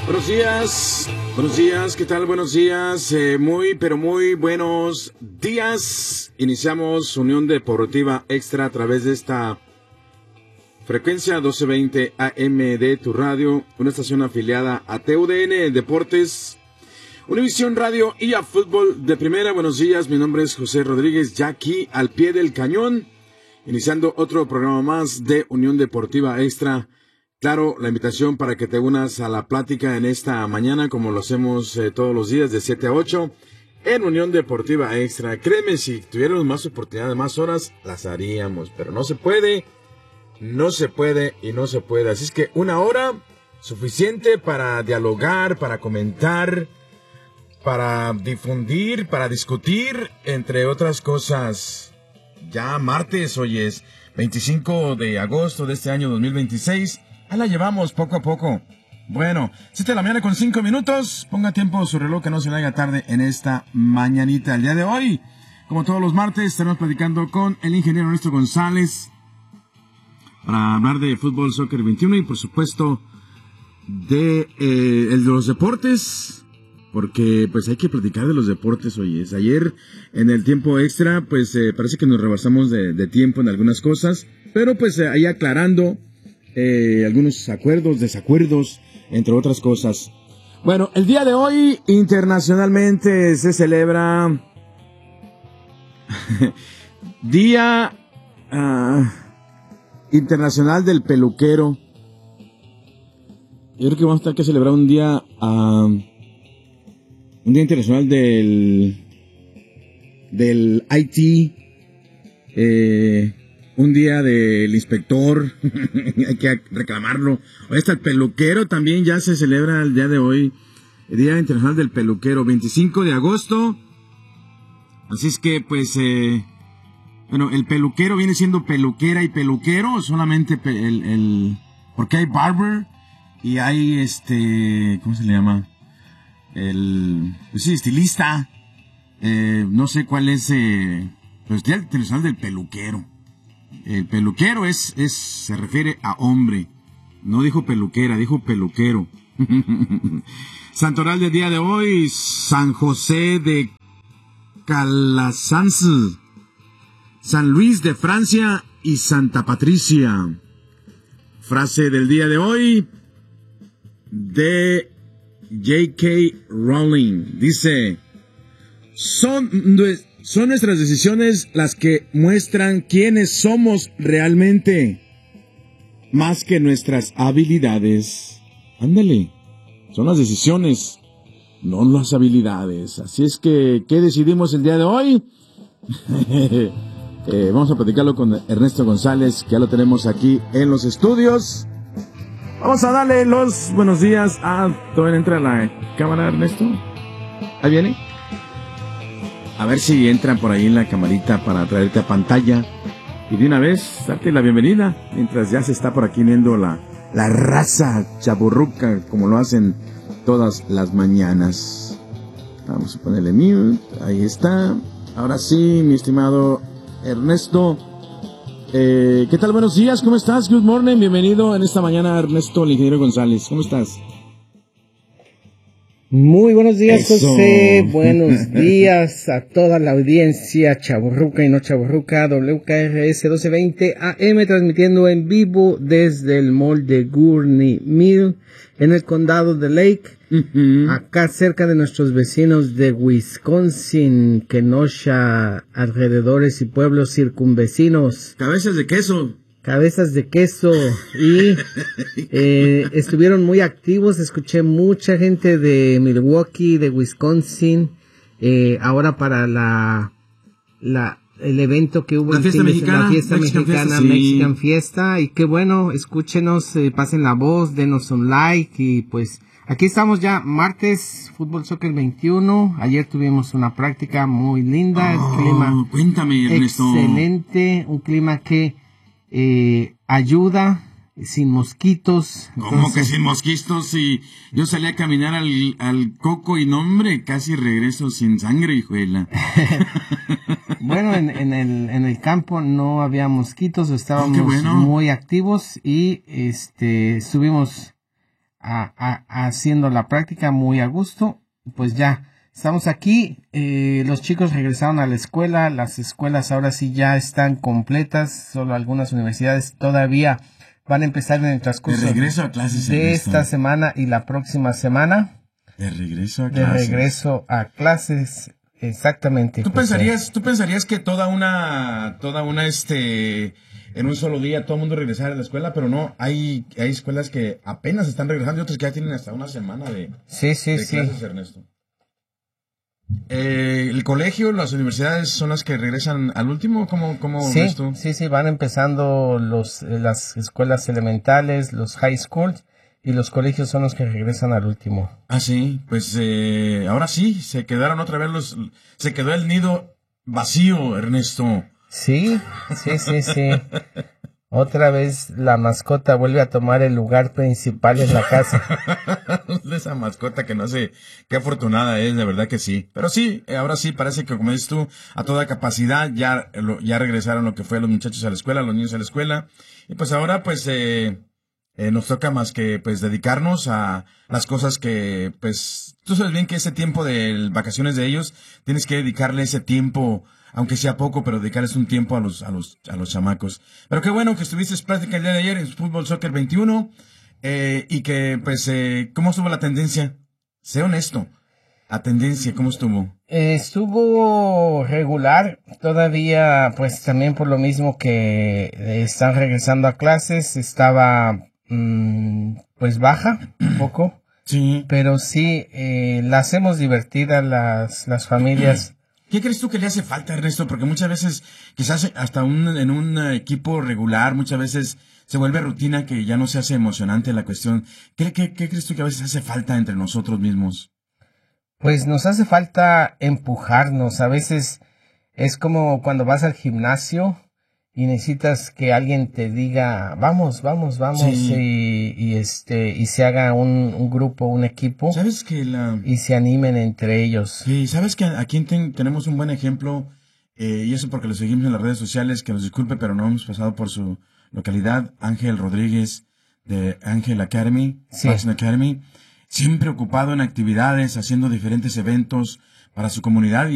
Buenos días, ¿qué tal? Buenos días, pero muy buenos días. Iniciamos Unión Deportiva Extra a través de esta frecuencia 1220 AM de tu radio, una estación afiliada a TUDN Deportes, Univisión Radio y a Fútbol de Primera. Buenos días, mi nombre es José Rodríguez, ya aquí al pie del cañón, iniciando otro programa más de Unión Deportiva Extra. Claro, la invitación para que te unas a la plática en esta mañana, como lo hacemos todos los días de 7 a 8 en Unión Deportiva Extra. Créeme, si tuviéramos más oportunidades, más horas, las haríamos, pero no se puede. Así es que una hora suficiente para dialogar, para comentar, para difundir, para discutir, entre otras cosas. Ya martes, hoy es 25 de agosto de este año 2026. Ahí la llevamos poco a poco. Bueno, 7 de la mañana con 5 minutos. Ponga tiempo su reloj, que no se le haga tarde en esta mañanita. El día de hoy, como todos los martes, estaremos platicando con el ingeniero Ernesto González para hablar de fútbol, soccer 21 y por supuesto de los deportes, porque pues hay que platicar de los deportes hoy. Ayer en el tiempo extra pues parece que nos rebasamos de tiempo en algunas cosas, pero pues ahí aclarando algunos acuerdos, desacuerdos, entre otras cosas. Bueno, el día de hoy internacionalmente se celebra Día Internacional del Peluquero. Yo creo que vamos a tener que celebrar un día internacional del IT, un día del inspector. Hay que reclamarlo. Ahí está el peluquero, también ya se celebra el día de hoy, el Día Internacional del Peluquero, 25 de agosto. Así es que pues bueno, el peluquero viene siendo peluquera y peluquero, solamente porque hay barber y hay ¿cómo se le llama? Pues sí, estilista. No sé cuál es, pues Día Internacional del Peluquero. El peluquero se refiere a hombre. No dijo peluquera, dijo peluquero. Santoral del día de hoy, San José de Calasanz, San Luis de Francia y Santa Patricia. Frase del día de hoy de J.K. Rowling. Dice: Son nuestras decisiones las que muestran quiénes somos realmente, más que nuestras habilidades. Ándale, son las decisiones, no las habilidades. Así es que, ¿qué decidimos el día de hoy? Vamos a platicarlo con Ernesto González, que ya lo tenemos aquí en los estudios. Vamos a darle los buenos días a... ¿Todavía entra la cámara, Ernesto? ¿Ahí viene? A ver si entran por ahí en la camarita para traerte a pantalla. Y de una vez, darte la bienvenida, mientras ya se está por aquí viendo la raza chaburruca, como lo hacen todas las mañanas. Vamos a ponerle mute, ahí está. Ahora sí, mi estimado Ernesto. ¿Qué tal? Buenos días, ¿cómo estás? Good morning, bienvenido en esta mañana, Ernesto, el ingeniero González. ¿Cómo estás? Muy buenos días, José. Buenos días a toda la audiencia chaburruca y no chaburruca. WKRS 1220 AM, transmitiendo en vivo desde el mall de Gurney Mill en el condado de Lake, acá cerca de nuestros vecinos de Wisconsin, Kenosha, alrededores y pueblos circunvecinos. Cabezas de queso. Y estuvieron muy activos. Escuché mucha gente de Milwaukee, de Wisconsin, ahora para el evento que hubo, la fiesta mexicana, Mexican Fiesta. Y qué bueno, escúchenos, pasen la voz, denos un like. Y pues aquí estamos ya, martes, Fútbol Soccer 21. Ayer tuvimos una práctica muy linda. El clima, cuéntame, Ernesto. Excelente, un clima que ayuda, sin mosquitos. ¿Cómo que sin mosquitos? Si yo salí a caminar al coco y no, hombre, casi regreso sin sangre, hijuela. Bueno, en el campo no había mosquitos, estábamos muy activos y estuvimos haciendo la práctica muy a gusto. Pues ya, estamos aquí. Los chicos regresaron a la escuela. Las escuelas ahora sí ya están completas. Solo algunas universidades todavía van a empezar en el transcurso de regreso a clases de esta semana y la próxima semana. De regreso a clases. De regreso a clases, exactamente. ¿Tú pensarías que toda una en un solo día todo el mundo regresara a la escuela? Pero no, hay escuelas que apenas están regresando y otras que ya tienen hasta una semana de clases, Ernesto. ¿El colegio, las universidades son las que regresan al último? ¿Cómo ves tú? Sí, van empezando las escuelas elementales, los high schools, y los colegios son los que regresan al último. Ah, sí, pues ahora sí, se quedaron otra vez se quedó el nido vacío, Ernesto. Sí. Otra vez la mascota vuelve a tomar el lugar principal en la casa. Esa mascota que no sé qué afortunada es, de verdad que sí. Pero sí, ahora sí parece que, como dices tú, a toda capacidad ya regresaron lo que fue los muchachos a la escuela, los niños a la escuela. Y pues ahora pues nos toca más que pues dedicarnos a las cosas que pues tú sabes bien que ese tiempo de vacaciones de ellos tienes que dedicarle ese tiempo, aunque sea poco, pero dedicarles un tiempo a los chamacos. Pero qué bueno que estuviste en práctica el día de ayer en Fútbol Soccer 21 y que pues ¿cómo estuvo la tendencia? Sé honesto. ¿La tendencia cómo estuvo? Estuvo regular, todavía pues también por lo mismo que están regresando a clases, estaba pues baja un poco, sí, pero sí la hacemos divertida las familias. ¿Qué crees tú que le hace falta, Ernesto? Porque muchas veces, quizás hasta en un equipo regular, muchas veces se vuelve rutina que ya no se hace emocionante la cuestión. ¿Qué crees tú que a veces hace falta entre nosotros mismos? Pues nos hace falta empujarnos. A veces es como cuando vas al gimnasio y necesitas que alguien te diga, vamos, sí. y se haga un grupo, un equipo. ¿Sabes que y se animen entre ellos? Sí, ¿sabes que aquí tenemos un buen ejemplo? Y eso porque lo seguimos en las redes sociales, que nos disculpe, pero no hemos pasado por su localidad. Ángel Rodríguez, de Ángel Academy, sí. Fashion Academy, siempre ocupado en actividades, haciendo diferentes eventos para su comunidad.